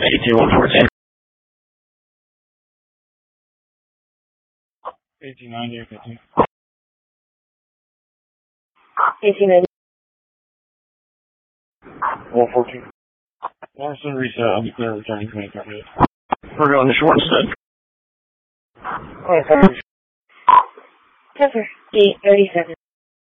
82-114. 1890 or 15. 1890. 114. Larson reset. I'll be clear returning 2038. We're going to short instead. 27. 837.